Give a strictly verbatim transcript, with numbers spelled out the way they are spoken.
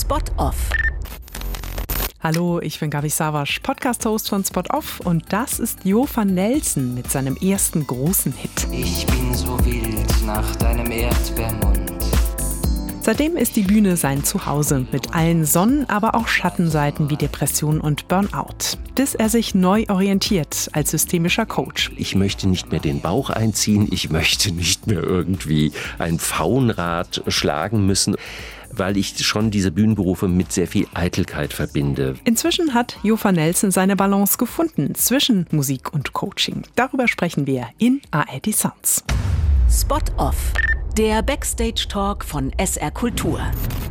Spot Off. Hallo, ich bin Gabi Savasch, Podcast-Host von Spot Off und das ist Jo van Nelsen mit seinem ersten großen Hit. Ich bin so wild nach deinem Erdbeermund. Seitdem ist die Bühne sein Zuhause, mit allen Sonnen-, aber auch Schattenseiten wie Depression und Burnout. Bis er sich neu orientiert als systemischer Coach. Ich möchte nicht mehr den Bauch einziehen, ich möchte nicht mehr irgendwie ein Pfauenrad schlagen müssen, weil ich schon diese Bühnenberufe mit sehr viel Eitelkeit verbinde. Inzwischen hat Jo van Nelsen seine Balance gefunden zwischen Musik und Coaching. Darüber sprechen wir in A R D Sounds. Spot Off. Der Backstage-Talk von S R Kultur.